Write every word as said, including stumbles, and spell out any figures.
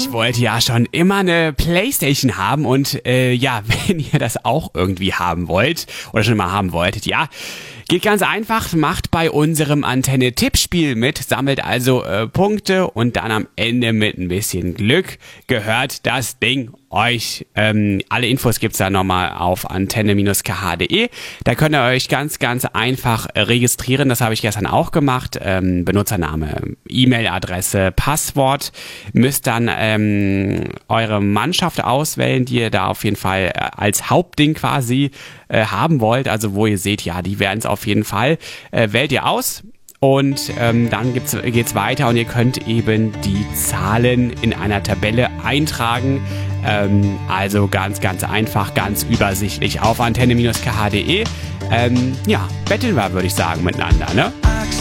Ich wollte ja schon immer eine Playstation haben und äh, ja, wenn ihr das auch irgendwie haben wollt oder schon mal haben wolltet, ja, geht ganz einfach, macht bei unserem Antenne-Tippspiel mit, sammelt also äh, Punkte und dann am Ende mit ein bisschen Glück gehört das Ding euch. Ähm, alle Infos gibt's da nochmal auf antenne Bindestrich k h punkt d e. Da könnt ihr euch ganz, ganz einfach äh, registrieren. Das habe ich gestern auch gemacht. Ähm, Benutzername, E-Mail-Adresse, Passwort. Müsst dann ähm, eure Mannschaft auswählen, die ihr da auf jeden Fall äh, als Hauptding quasi äh, haben wollt. Also wo ihr seht, ja, die werden es auf jeden Fall. Äh, wählt ihr aus. Und ähm, dann gibt's, geht's weiter und ihr könnt eben die Zahlen in einer Tabelle eintragen. Ähm, also ganz, ganz einfach, ganz übersichtlich auf antenne Bindestrich k h punkt d e. Ähm, ja, betteln wir, würde ich sagen, miteinander, ne?